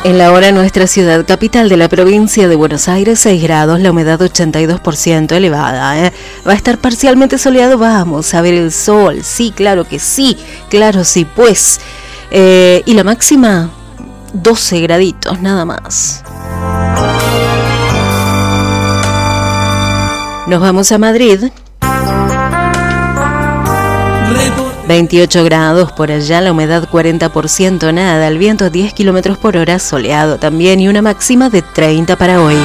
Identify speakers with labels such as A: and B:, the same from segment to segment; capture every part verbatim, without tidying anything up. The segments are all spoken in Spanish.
A: En la hora, nuestra ciudad capital de la provincia de Buenos Aires, seis grados, la humedad ochenta y dos por ciento elevada. ¿eh? Va a estar parcialmente soleado, vamos a ver el sol. Sí, claro que sí, claro sí, pues. Eh, y la máxima, doce graditos, nada más. Nos vamos a Madrid. veintiocho grados por allá, la humedad cuarenta por ciento, nada, el viento diez kilómetros por hora, soleado también y una máxima de treinta para hoy.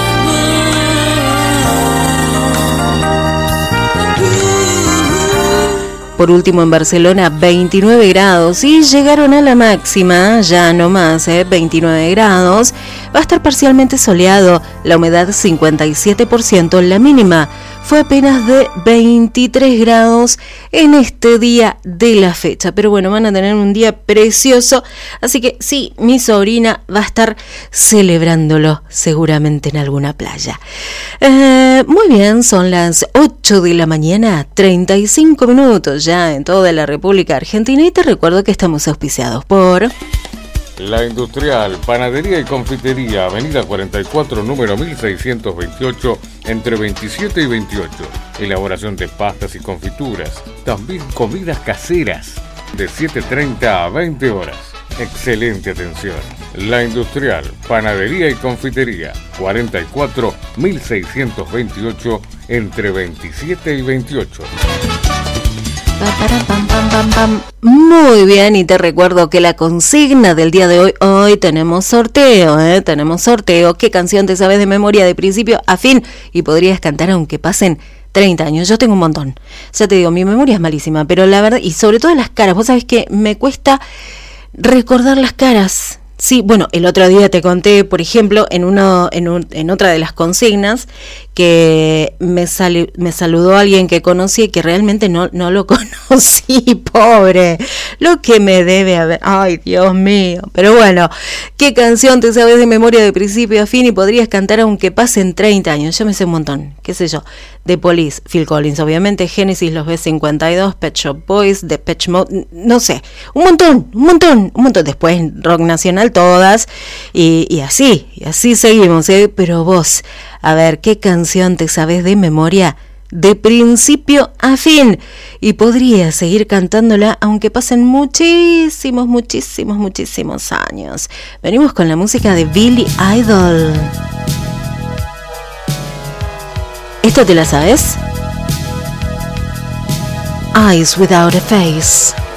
A: Por último, en Barcelona, veintinueve grados y llegaron a la máxima, ya no más, ¿eh? veintinueve grados. Va a estar parcialmente soleado, la humedad cincuenta y siete por ciento, la mínima fue apenas de veintitrés grados en este día de la fecha. Pero bueno, van a tener un día precioso, así que sí, mi sobrina va a estar celebrándolo seguramente en alguna playa. Eh, muy bien, son las ocho de la mañana, treinta y cinco minutos ya en toda la República Argentina, y te recuerdo que estamos auspiciados por...
B: La Industrial, Panadería y Confitería, Avenida cuarenta y cuatro, número mil seiscientos veintiocho, entre veintisiete y veintiocho. Elaboración de pastas y confituras, también comidas caseras, de siete treinta a veinte horas. Excelente atención. La Industrial, Panadería y Confitería, cuarenta y cuatro, mil seiscientos veintiocho, entre veintisiete y veintiocho.
A: Pam, pam, pam, pam. Muy bien, y te recuerdo que la consigna del día de hoy, hoy tenemos sorteo, ¿eh? Tenemos sorteo. ¿Qué canción te sabes de memoria de principio a fin? Y podrías cantar aunque pasen treinta años. Yo tengo un montón. Ya te digo, mi memoria es malísima, pero la verdad, y sobre todo las caras, vos sabés que me cuesta recordar las caras. Sí, bueno, el otro día te conté, por ejemplo, en uno, en, un, en otra de las consignas, que me, sali, me saludó alguien que conocí y que realmente no, no lo conocí, pobre, lo que me debe haber, ay Dios mío, pero bueno, ¿qué canción te sabes de memoria de principio a fin y podrías cantar aunque pasen treinta años? Yo me sé un montón, qué sé yo, The Police, Phil Collins, obviamente, Genesis, los B cincuenta y dos, Pet Shop Boys, Depeche Mode, no sé, un montón, un montón, un montón, después rock nacional, todas, y, y así, y así seguimos, ¿eh? Pero vos, a ver, ¿qué canción te sabes de memoria de principio a fin? Y podrías seguir cantándola aunque pasen muchísimos, muchísimos, muchísimos años. Venimos con la música de Billy Idol. ¿Esto te la sabes? Eyes Without a Face.